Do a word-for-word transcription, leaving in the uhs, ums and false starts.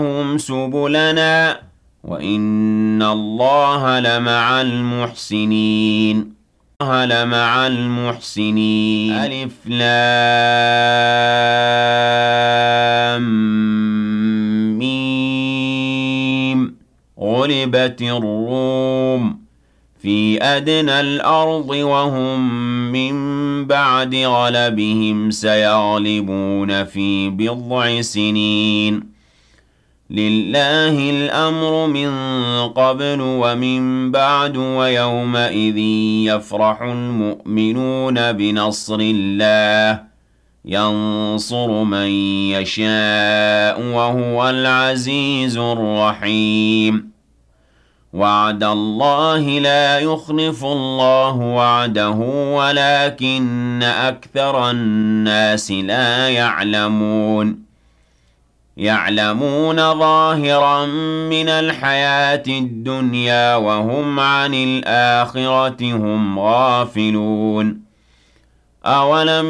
هم سبلنا وإن الله لمع المحسنين الله لمع المحسنين ألف لام ميم غلبت الروم في أدنى الأرض وهم من بعد غلبهم سيغلبون في بضع سنين لله الأمر من قبل ومن بعد ويومئذ يفرح المؤمنون بنصر الله ينصر من يشاء وهو العزيز الرحيم وعد الله لا يخلف الله وعده ولكن أكثر الناس لا يعلمون يعلمون ظاهرا من الحياة الدنيا وهم عن الآخرة هم غافلون أولم